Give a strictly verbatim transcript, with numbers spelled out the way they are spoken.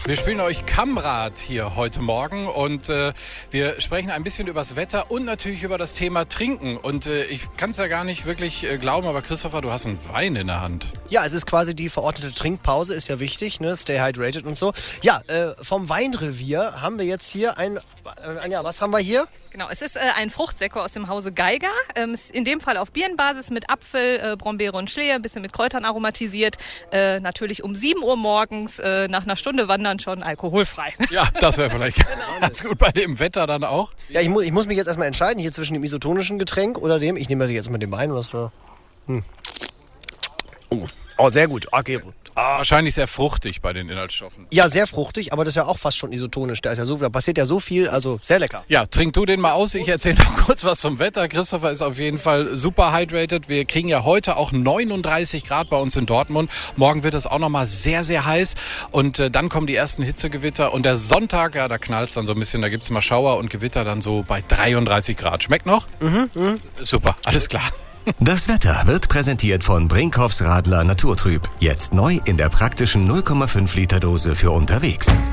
Wir spielen euch Kammrad hier heute Morgen und äh, wir sprechen ein bisschen über das Wetter und natürlich über das Thema Trinken. Und äh, ich kann es ja gar nicht wirklich äh, glauben, aber Christopher, du hast einen Wein in der Hand. Ja, es ist quasi die verordnete Trinkpause, ist ja wichtig, ne? Stay hydrated und so. Ja, äh, vom Weinrevier haben wir jetzt hier ein... Äh, Anja, was haben wir hier? Genau, es ist äh, ein Fruchtsekko aus dem Hause Geiger. Ähm, ist in dem Fall auf Birnenbasis mit Apfel, äh, Brombeere und Schlehe, ein bisschen mit Kräutern aromatisiert. Äh, natürlich um sieben Uhr morgens, äh, nach einer Stunde Wandern schon alkoholfrei. Ja, das wäre vielleicht ganz gut bei dem Wetter dann auch. Ja, ich, mu ich muss mich jetzt erstmal entscheiden, hier zwischen dem isotonischen Getränk oder dem. Ich nehme jetzt mal den Wein. Was für... hm. oh. oh, sehr gut. Okay. Ah. Wahrscheinlich sehr fruchtig bei den Inhaltsstoffen. Ja, sehr fruchtig, aber das ist ja auch fast schon isotonisch. Da, ist ja so, da passiert ja so viel, also sehr lecker. Ja, trink du den mal aus. Ich erzähle noch kurz was zum Wetter. Christopher ist auf jeden Fall super hydrated. Wir kriegen ja heute auch neununddreißig Grad bei uns in Dortmund. Morgen wird es auch nochmal sehr, sehr heiß. Und äh, dann kommen die ersten Hitzegewitter. Und der Sonntag, ja, da knallt es dann so ein bisschen. Da gibt es mal Schauer und Gewitter dann so bei dreiunddreißig Grad. Schmeckt noch? Mhm, mh. Super, alles klar. Das Wetter wird präsentiert von Brinkhoffs Radler Naturtrüb. Jetzt neu in der praktischen null Komma fünf Liter Dose für unterwegs.